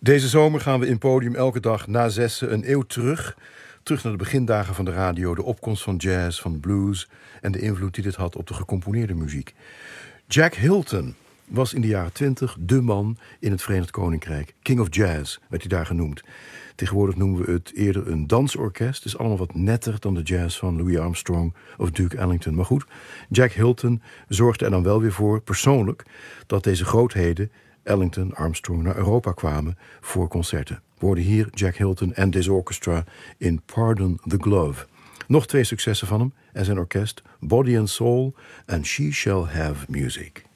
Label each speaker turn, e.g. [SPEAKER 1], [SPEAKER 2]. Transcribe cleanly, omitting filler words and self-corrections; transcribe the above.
[SPEAKER 1] Deze zomer gaan we in Podium elke dag na 6 een eeuw terug. Terug naar de begindagen van de radio, de opkomst van jazz, van blues en de invloed die dit had op de gecomponeerde muziek. Jack Hilton was in de jaren 20 de man in het Verenigd Koninkrijk. King of Jazz werd hij daar genoemd. Tegenwoordig noemen we het eerder een dansorkest. Het is allemaal wat netter dan de jazz van Louis Armstrong of Duke Ellington. Maar goed, Jack Hilton zorgde er dan wel weer voor, persoonlijk, dat deze grootheden, Ellington, Armstrong, naar Europa kwamen voor concerten. We hoorden hier Jack Hilton en This Orchestra in Pardon the Glove. Nog 2 successen van hem en zijn orkest, Body and Soul en She Shall Have Music.